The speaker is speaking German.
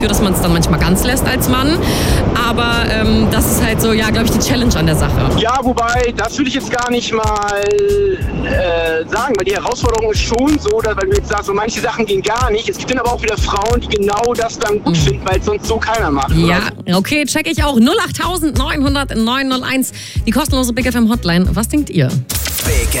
dass man es dann manchmal ganz lässt als Mann. Aber das ist halt so, ja, glaube ich, die Challenge an der Sache. Ja, wobei, das würde ich jetzt gar nicht mal sagen, weil die Herausforderung ist schon so, dass, weil du jetzt sagst, so manche Sachen gehen gar nicht. Es gibt dann aber auch wieder Frauen, die genau das dann gut finden, weil es sonst so keiner macht. Ja, okay, check ich auch. 08900 901, die kostenlose Big FM Hotline. Was denkt ihr? Big